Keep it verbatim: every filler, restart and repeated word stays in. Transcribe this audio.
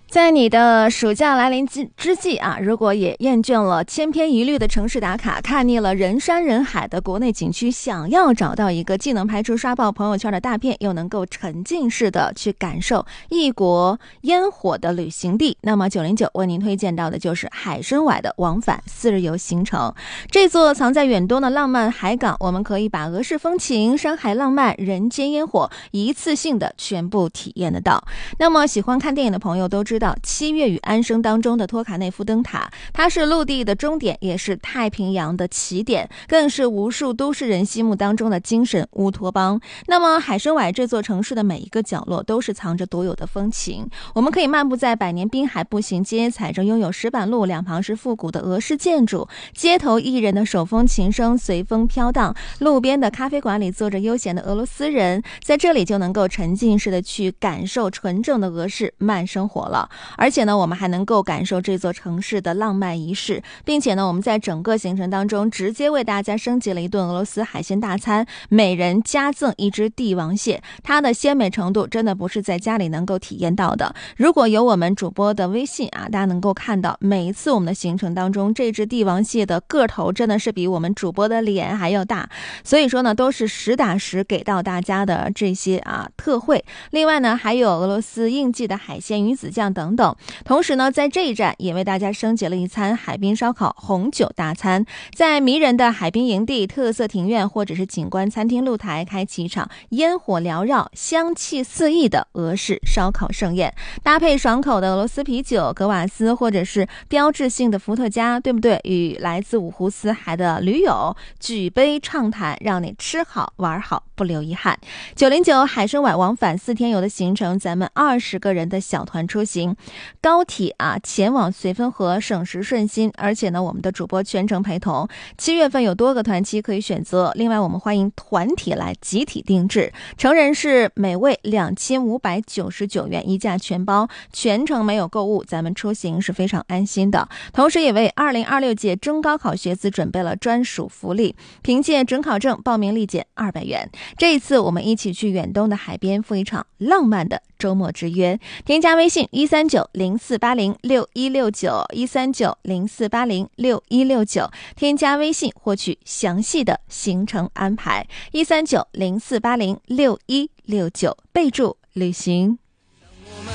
在你的暑假来临之际啊，如果也厌倦了千篇一律的城市打卡，看腻了人山人海的国内景区，想要找到一个既能拍出刷爆朋友圈的大片，又能够沉浸式的去感受异国烟火的旅行地，那么九零九为您推荐到的就是海参崴的往返四日游行程。这座藏在远东的浪漫海港，我们可以把俄式风情、山海浪漫、人间烟火一次性的全部体验得到。那么喜欢看电影的朋友都知道，七月与安生当中的托卡内夫灯塔，它是陆地的终点，也是太平洋的起点，更是无数都市人心目当中的精神乌托邦。那么海参崴这座城市的每一个角落都是藏着独有的风情，我们可以漫步在百年滨海步行街，踩着拥有石板路，两旁是复古的俄式建筑，街头艺人的手风琴声随风飘荡，路边的咖啡馆里坐着悠闲的俄罗斯人，在这里就能够沉浸式的去感受纯正的俄式慢生活了。而且呢，我们还能够感受这座城市的浪漫仪式，并且呢，我们在整个行程当中直接为大家升级了一顿俄罗斯海鲜大餐，每人加赠一只帝王蟹，它的鲜美程度真的不是在家里能够体验到的。如果有我们主播的微信啊，大家能够看到每一次我们的行程当中，这只帝王蟹的个头真的是比我们主播的脸还要大，所以说呢，都是实打实给到大家的这些啊特惠。另外呢，还有俄罗斯应季的海鲜鱼子酱等等。同时呢，在这一站也为大家升级了一餐海滨烧烤红酒大餐，在迷人的海滨营地、特色庭院或者是景观餐厅露台，开启一场烟火缭绕、香气四溢的俄式烧烤盛宴，搭配爽口的俄罗斯啤酒、格瓦斯或者是标志性的伏特加，对不对？与来自五湖四海的驴友举杯畅谈，让你吃好玩好，不留遗憾。九零九海参崴往返四天游的行程，咱们二十个人的小团出行，高铁啊前往绥芬河，省时顺心，而且呢，我们的主播全程陪同。七月份有多个团期可以选择，另外我们欢迎团体来集体定制，成人是每位两千五百九十九元一价全包，全程没有购物，咱们出行是非常安心的。同时也为二零二六届中高考学子准备了专属福利，凭借准考证报名立减二百元。这一次我们一起去远东的海边，赴一场浪漫的周末之约。添加微信一三九零四八零六一六九一三九零四八零六一六九，添加微信获取详细的行程安排。一三九零四八零六一六九，备注旅行。